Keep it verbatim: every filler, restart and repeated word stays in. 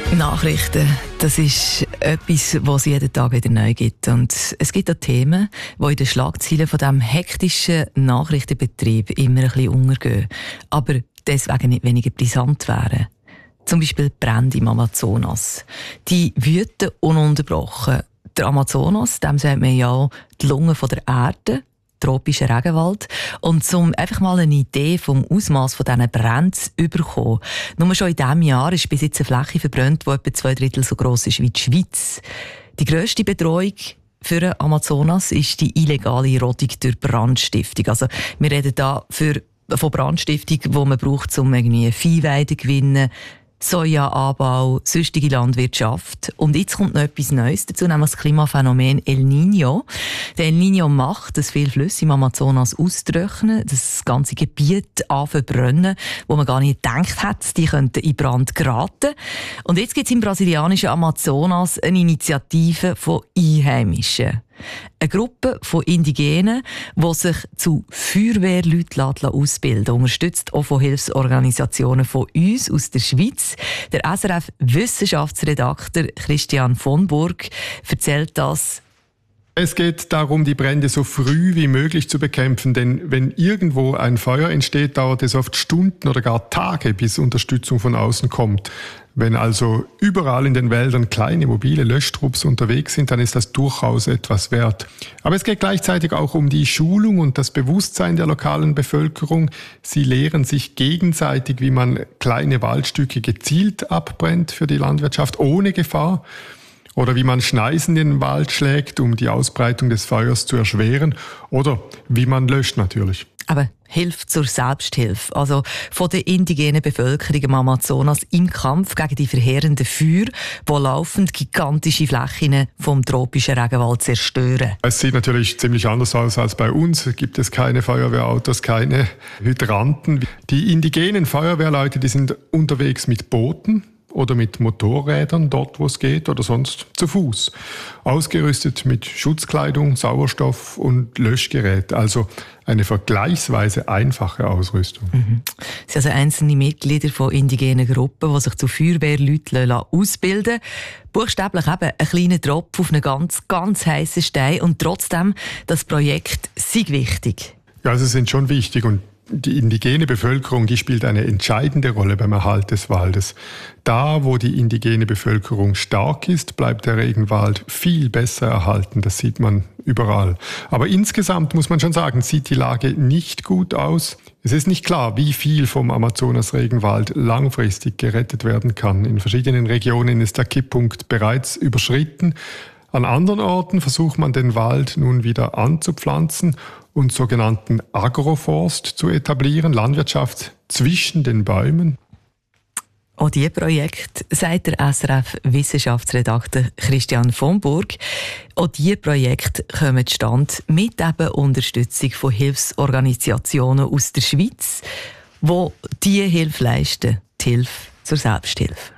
Nachrichten, das ist etwas, was es jeden Tag wieder neu gibt. Und es gibt auch Themen, die in den Schlagzeilen von diesem hektischen Nachrichtenbetrieb immer ein bisschen untergehen, aber deswegen nicht weniger brisant wären. Zum Beispiel Brände im Amazonas. Die wüten ununterbrochen. Der Amazonas, dem sagt man ja auch die Lunge von der Erde, tropischer Regenwald. Und um einfach mal eine Idee vom Ausmaß von diesen Bränden zu bekommen, nur schon in diesem Jahr ist bis jetzt eine Fläche verbrannt, die etwa zwei Drittel so gross ist wie die Schweiz. Die grösste Bedrohung für den Amazonas ist die illegale Rodung durch Brandstiftung. Also wir reden hier für, von Brandstiftung, die man braucht, um irgendwie Viehweide zu gewinnen, Sojaanbau, sonstige Landwirtschaft. Und jetzt kommt noch etwas Neues dazu, nämlich das Klimaphänomen El Niño. Der El Niño macht, dass viele Flüsse im Amazonas austrocknen, das ganze Gebiet anfangen zu brennen, wo man gar nicht gedacht hat, die könnten in Brand geraten. Und jetzt gibt es im brasilianischen Amazonas eine Initiative von Einheimischen. Eine Gruppe von Indigenen, die sich zu Feuerwehrleuten ausbilden, unterstützt auch von Hilfsorganisationen von uns aus der Schweiz. Der S R F-Wissenschaftsredakteur Christian von Burg erzählt das. Es geht darum, die Brände so früh wie möglich zu bekämpfen, denn wenn irgendwo ein Feuer entsteht, dauert es oft Stunden oder gar Tage, bis Unterstützung von außen kommt. Wenn also überall in den Wäldern kleine mobile Löschtrupps unterwegs sind, dann ist das durchaus etwas wert. Aber es geht gleichzeitig auch um die Schulung und das Bewusstsein der lokalen Bevölkerung. Sie lehren sich gegenseitig, wie man kleine Waldstücke gezielt abbrennt für die Landwirtschaft ohne Gefahr. Oder wie man Schneisen in den Wald schlägt, um die Ausbreitung des Feuers zu erschweren. Oder wie man löscht natürlich. Aber Hilfe zur Selbsthilfe, also von der indigenen Bevölkerung im Amazonas im Kampf gegen die verheerenden Feuer, die laufend gigantische Flächen vom tropischen Regenwald zerstören. Es sieht natürlich ziemlich anders aus als bei uns. Gibt es keine Feuerwehrautos, keine Hydranten. Die indigenen Feuerwehrleute, die sind unterwegs mit Booten oder mit Motorrädern dort, wo es geht, oder sonst zu Fuß. Ausgerüstet mit Schutzkleidung, Sauerstoff und Löschgerät. Also eine vergleichsweise einfache Ausrüstung. Mhm. Es sind also einzelne Mitglieder von indigenen Gruppen, die sich zu Feuerwehrleuten ausbilden lassen. Buchstäblich eben ein kleiner Tropfen auf einen ganz, ganz heissen Stein. Und trotzdem, das Projekt sei wichtig. Ja, sie sind schon wichtig und die indigene Bevölkerung, die spielt eine entscheidende Rolle beim Erhalt des Waldes. Da, wo die indigene Bevölkerung stark ist, bleibt der Regenwald viel besser erhalten. Das sieht man überall. Aber insgesamt muss man schon sagen, sieht die Lage nicht gut aus. Es ist nicht klar, wie viel vom Amazonas-Regenwald langfristig gerettet werden kann. In verschiedenen Regionen ist der Kipppunkt bereits überschritten. An anderen Orten versucht man, den Wald nun wieder anzupflanzen und sogenannten Agroforst zu etablieren, Landwirtschaft zwischen den Bäumen. Auch dieses Projekt, sagt der S R F-Wissenschaftsredakteur Christian von Burg, auch diese Projekte kommen zustande mit eben Unterstützung von Hilfsorganisationen aus der Schweiz, die diese Hilfe leisten, die Hilfe zur Selbsthilfe.